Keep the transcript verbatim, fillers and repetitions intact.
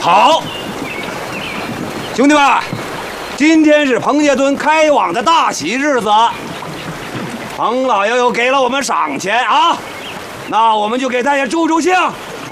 好，兄弟们，今天是彭家墩开网的大喜日子，彭老爷又给了我们赏钱啊，那我们就给大家助助兴。